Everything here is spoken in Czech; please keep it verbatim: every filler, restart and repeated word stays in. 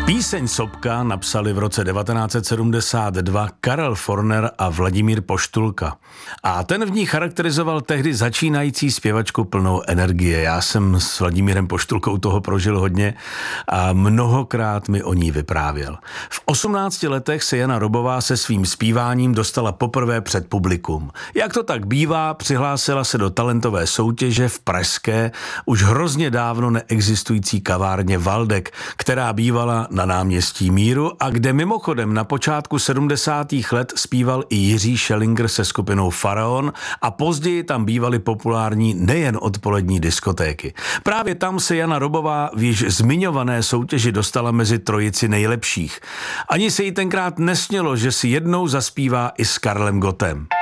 Píseň Sopka napsali v roce devatenáct set sedmdesát dva Karel Forner a Vladimír Poštulka. A ten v ní charakterizoval tehdy začínající zpěvačku plnou energie. Já jsem s Vladimírem Poštulkou toho prožil hodně a mnohokrát mi o ní vyprávěl. V osmnácti letech se Jana Robová se svým zpíváním dostala poprvé před publikum. Jak to tak bývá, přihlásila se do talentové soutěže v pražské, už hrozně dávno neexistující kavárně Valdek, která bývala na náměstí Míru a kde mimochodem na počátku sedmdesátých let zpíval i Jiří Schellinger se skupinou Faraon a později tam bývaly populární nejen odpolední diskotéky. Právě tam se Jana Robová v již zmiňované soutěži dostala mezi trojici nejlepších. Ani se jí tenkrát nesnělo, že si jednou zaspívá i s Karlem Gottem.